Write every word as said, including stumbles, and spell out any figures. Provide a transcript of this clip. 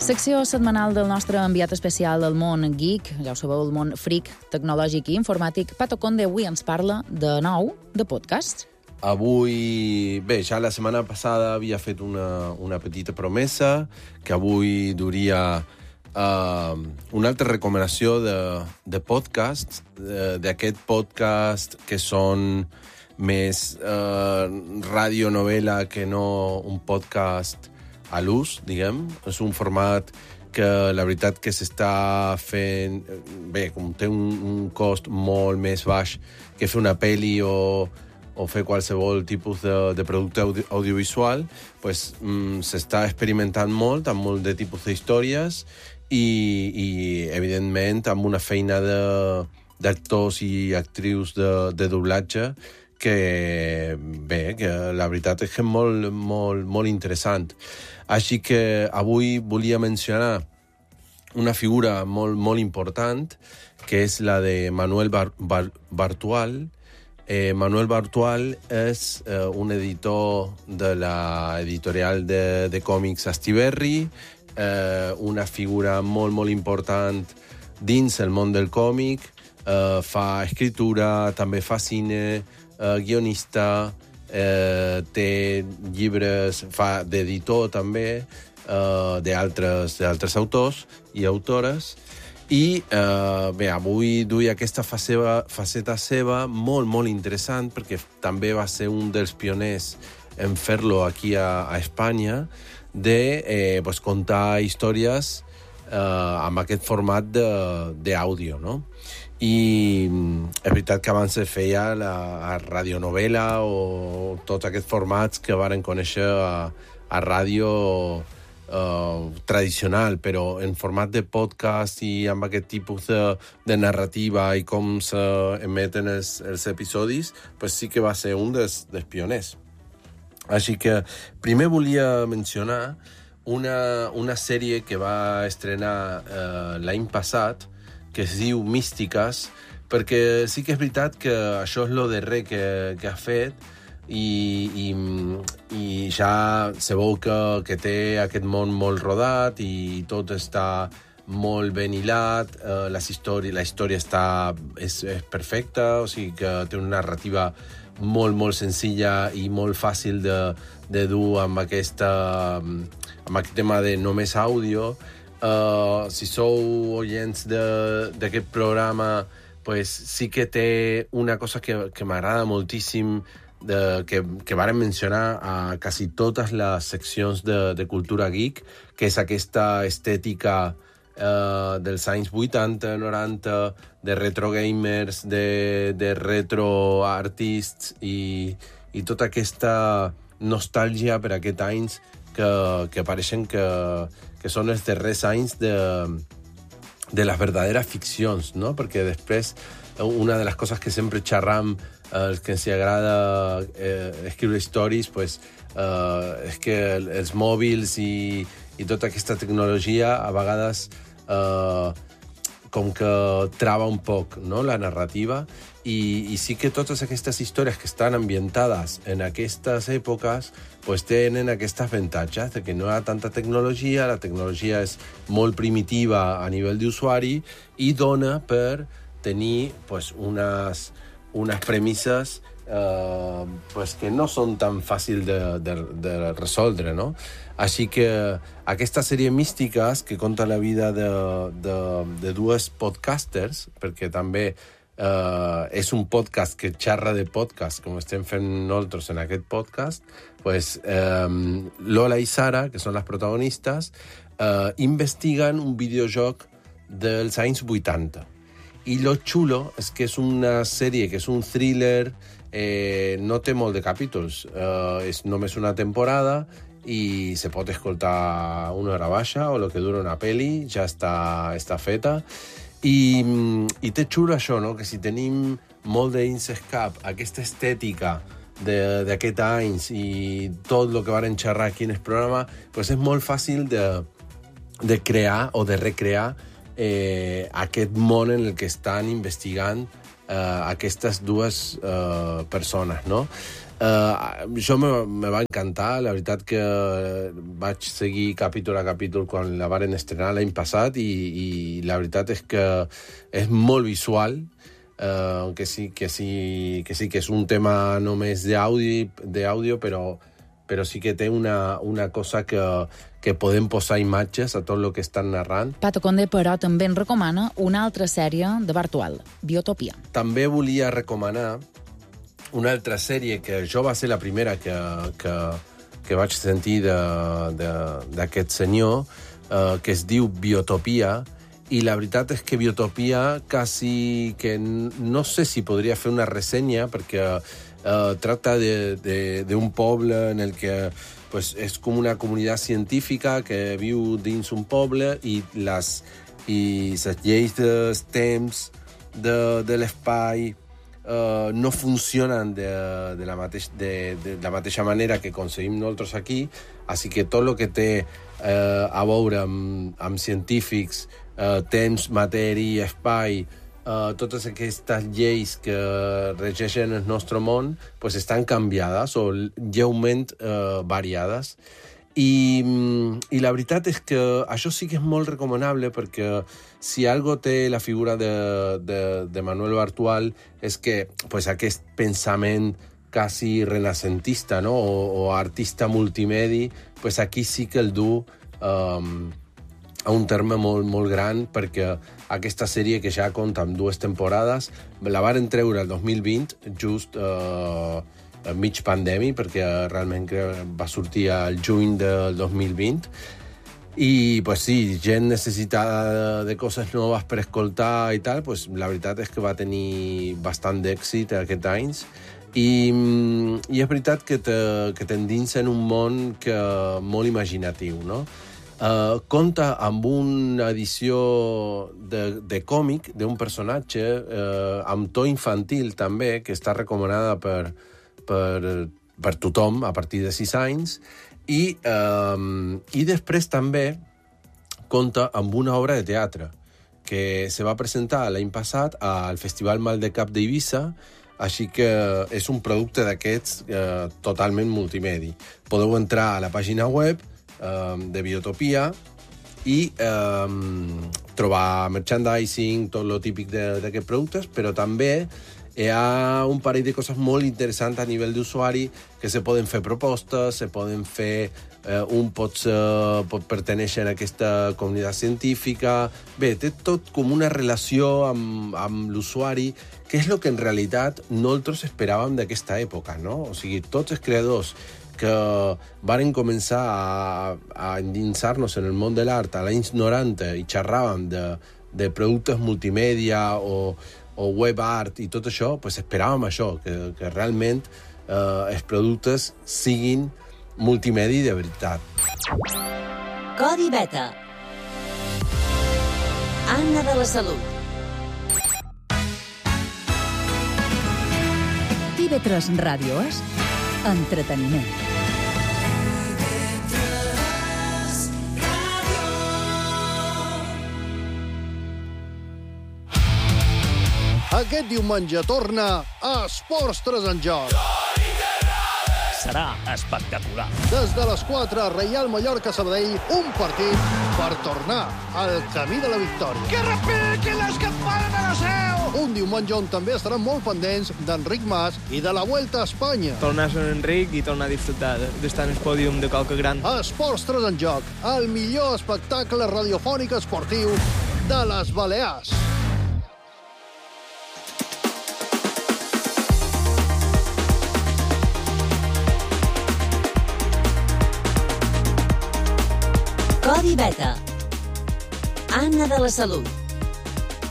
Secció setmanal del nostre enviat especial al món geek, ja ho sabeu, el món freak, tecnològic i informàtic. Pato Conde avui ens parla de nou de podcast. Avui, bé, ja la setmana passada havia fet una, una petita promesa que avui duria uh, una altra recomanació de, de podcasts, d'aquest podcast que són més uh, radionovela que no un podcast a l'ús, diguem. És un format que la veritat que s'està fent... Bé, com té un, un cost molt més baix que fer una pel·li o... o fer qualsevol tipus de, de producte audio, audiovisual, pues, mm, s'està experimentant molt amb molt de tipus d'històries i, i, evidentment, amb una feina d'actors i actrius de, de doblatge que, bé, que la veritat és que és molt, molt, molt interessant. Així que avui volia mencionar una figura molt, molt important, que és la de Manuel Bar, Bar, Bartual. Eh, Manuel Bartual és eh, un editor de la editorial de, de còmics Astiberri, eh, una figura molt, molt important dins el món del còmic, eh, fa escritura, també fa cine, eh, guionista, eh, té llibres, fa d'editor també, eh, d'altres, d'altres autors i autores. I eh, bé, avui duia aquesta faceta, faceta seva molt, molt interessant, perquè també va ser un dels pioners en fer-lo aquí a, a Espanya, de eh, pues, contar històries eh, amb aquest format d'àudio, no? I és veritat que abans es feia la, la radionovela o tots aquests formats que varen conèixer a, a ràdio Uh, tradicional, però en format de podcast i amb aquest tipus de, de narrativa i com s'emeten els, els episodis, pues sí que va ser un dels, dels pioners. Així que primer volia mencionar una, una sèrie que va estrenar uh, l'any passat, que es diu Místiques, perquè sí que és veritat que això és lo darrer que, que ha fet, i, i, i ja se veu que, que té aquest món molt rodat i tot està molt ben hilat, eh, les històries, la història està, és, és perfecta, o sigui que té una narrativa molt, molt senzilla i molt fàcil de, de dur amb, aquesta, amb aquest tema de només àudio. Uh, si sou oients d'aquest programa, pues sí que té una cosa que, que m'agrada moltíssim, de, que, que varen mencionar a quasi totes les seccions de, de cultura geek, que és aquesta estètica eh, dels anys vuitanta, noranta, de retro gamers, de, de retro artists i, i tota aquesta nostàlgia per aquests anys que, que pareixen que, que són els darrers anys de, de les verdaderes ficcions, no? Perquè després una de les coses que sempre xerram els que ens agrada eh, escriure històries, pues, eh, és que els mòbils i, i tota aquesta tecnologia a vegades eh, com que trava un poc, no?, la narrativa, i, i sí que totes aquestes històries que estan ambientades en aquestes èpoques pues, tenen aquests avantatges de que no hi ha tanta tecnologia, la tecnologia és molt primitiva a nivell d'usuari i dona per tenir pues, unes, unes premisses eh, pues, que no són tan fàcils de, de, de resoldre, no? Així que aquesta sèrie Místiques, que conta la vida de, de, de dues podcasters, perquè també eh, és un podcast que xerra de podcast, com estem fent nosaltres en aquest podcast, pues, eh, Lola i Sara, que són les protagonistes, eh, investiguen un videojoc dels anys vuitanta. I lo xulo és que és una sèrie que és un thriller, eh, no té molt de capítols, eh, és només una temporada i se pot escoltar una hora baixa o el que dura una pel·li, ja està, està feta. I, i té xulo això, no? Que si tenim molt dins el cap aquesta estètica d'aquests anys i tot el que varen xerrar aquí en el programa, pues és molt fàcil de, de crear o de recrear Eh, aquest món en el que estan investigant uh, aquestes dues uh, persones, no? Uh, això me, me va encantar, la veritat que vaig seguir capítol a capítol quan la varen estrenar l'any passat i, i la veritat és que és molt visual, uh, que, sí, que, sí, que sí que és un tema només d'àudio, però, però sí que té una, una cosa que, que podem posar imatges a tot el que estan narrant. Pato Conde, però, també en recomana una altra sèrie de Bartual, Biotopia. També volia recomanar una altra sèrie que jo va ser la primera que, que, que vaig sentir d'aquest senyor, uh, que es diu Biotopia, i la veritat és que Biotopia quasi que no sé si podria fer una ressenya, perquè uh, tracta d'un poble en el que pues, és com una comunitat científica que viu dins un poble i les, i les lleis dels temps, de, de l'espai, Uh, no funcionen de, de, la mateix, de, de la mateixa manera que aconseguim nosaltres aquí, així que tot el que té uh, a veure amb, amb científics, uh, temps, matèria, espai, uh, totes aquestes lleis que regeixen el nostre món pues, estan canviades o lleument uh, variades. I, I la veritat és que això sí que és molt recomanable perquè si algo té la figura de, de, de Manuel Bartual és que pues, aquest pensament quasi renacentista, no? o, o artista multimedi, pues aquí sí que el du um, a un terme molt, molt gran perquè aquesta sèrie que ja compta amb dues temporades la varen treure el dos mil vint, just uh, mig pandèmia, perquè realment va sortir al juny del dos mil vint. I, pues sí, gent necessitada de coses noves per escoltar i tal, pues la veritat és que va tenir bastant d'èxit aquests anys. I, i és veritat que t'endinsa en un món que, molt imaginatiu, no? Uh, compta amb una edició de, de còmic d'un personatge uh, amb to infantil també, que està recomanada per Per, per tothom a partir de sis anys i, um, i després també compta amb una obra de teatre que se va presentar l'any passat al Festival Mal de Cap d'Eivissa, així que és un producte d'aquests eh, totalment multimedi. Podeu entrar a la pàgina web eh, de Biotopia i eh, trobar merchandising, tot lo típic d'aquests productes, però també hi ha un parell de coses molt interessants a nivell d'usuari, que se poden fer propostes, se poden fer... Eh, un pot, uh, pot pertenèixer a aquesta comunitat científica. Bé, té tot com una relació amb, amb l'usuari, que és el que en realitat nosaltres esperàvem d'aquesta època, no? O sigui, tots els creadors que varen començar a, a endinsar-nos en el món de l'art a l'anys noranta i xerràvem de, de productes multimèdia o o web art i tot això, pues esperàvem això, que, que realment eh, els productes siguin multimedi de veritat. Codi Beta. Anna de la Salut. T V tres Ràdio és entreteniment. Aquest diumenge torna a Esports tres en Joc. Serà espectacular. Des de les quatre, Reial Mallorca-Sabadell, un partit per tornar al camí de la victòria. Que repiqui l'escampada de la Seu! Un diumenge on també estaran molt pendents d'Enric Mas i de la Vuelta a Espanya. Tornar a ser Enric i tornar a disfrutar d'estar en el pòdium de qualque gran. Esports tres en Joc, el millor espectacle radiofònic esportiu de les Balears. Codi Beta. Anna de la Salut.